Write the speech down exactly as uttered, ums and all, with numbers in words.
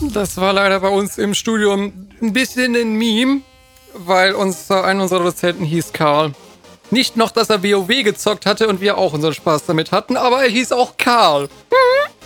das war leider bei uns im Studium ein bisschen ein Meme, weil uns äh, einer unserer Dozenten hieß Karl. Nicht noch, dass er WoW gezockt hatte und wir auch unseren Spaß damit hatten, aber er hieß auch Karl.